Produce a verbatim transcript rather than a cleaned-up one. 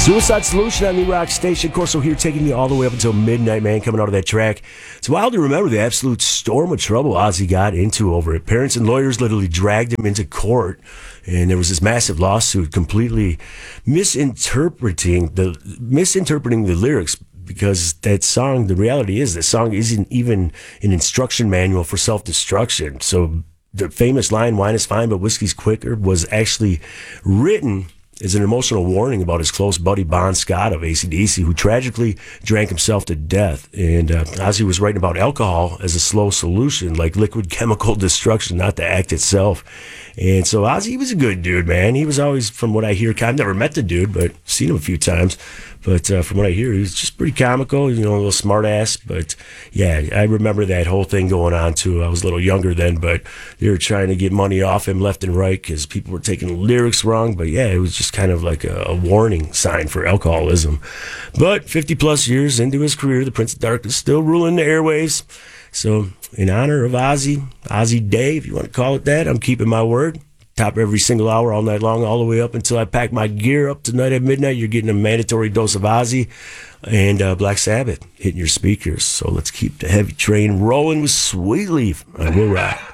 Suicide Solution on the Rock Station. Corso here, taking you all the way up until midnight, man, coming out of that track. It's wild to remember the absolute storm of trouble Ozzy got into over it. Parents and lawyers literally dragged him into court, and there was this massive lawsuit completely misinterpreting the misinterpreting the lyrics, because that song, the reality is, the song isn't even an instruction manual for self-destruction. So the famous line, "Wine is fine, but whiskey's quicker," was actually written is an emotional warning about his close buddy Bon Scott of A C D C, who tragically drank himself to death. And uh, Ozzy was writing about alcohol as a slow solution, like liquid chemical destruction, not the act itself. And so Ozzy, he was a good dude, man. He was always, from what I hear, I've never met the dude, but seen him a few times. But uh, from what I hear, he was just pretty comical, you know, a little smart ass. But yeah, I remember that whole thing going on too. I was a little younger then, but they were trying to get money off him left and right because people were taking the lyrics wrong. But yeah, it was just kind of like a, a warning sign for alcoholism. But fifty plus years into his career, the Prince of Darkness still ruling the airwaves. So in honor of Ozzy, Ozzy Day, if you want to call it that, I'm keeping my word. Top every single hour all night long, all the way up until I pack my gear up tonight at midnight. You're getting a mandatory dose of Ozzy and uh, Black Sabbath hitting your speakers. So let's keep the heavy train rolling with Sweet Leaf. I will rock.